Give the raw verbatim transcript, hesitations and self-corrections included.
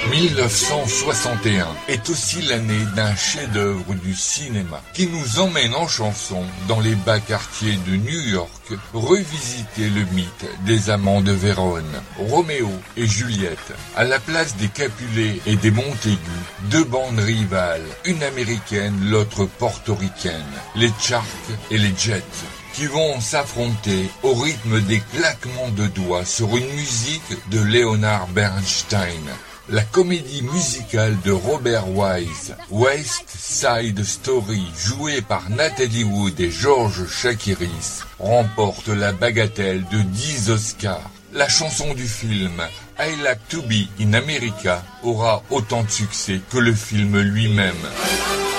mille neuf cent soixante et un est aussi l'année d'un chef-d'œuvre du cinéma qui nous emmène en chanson dans les bas quartiers de New York revisiter le mythe des amants de Vérone, Roméo et Juliette. À la place des Capulet et des Montaigu, deux bandes rivales, une américaine, l'autre portoricaine, les Sharks et les Jets, qui vont s'affronter au rythme des claquements de doigts sur une musique de Leonard Bernstein. La comédie musicale de Robert Wise, West Side Story, jouée par Natalie Wood et George Chakiris, remporte la bagatelle de dix Oscars. La chanson du film I Like to Be in America aura autant de succès que le film lui-même.